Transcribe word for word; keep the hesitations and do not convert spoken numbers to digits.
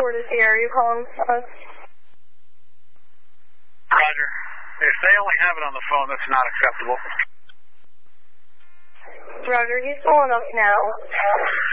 Florida Sierra. Are you calling us? Roger. If they only have it on the phone, that's not acceptable. Roger, he's calling us now.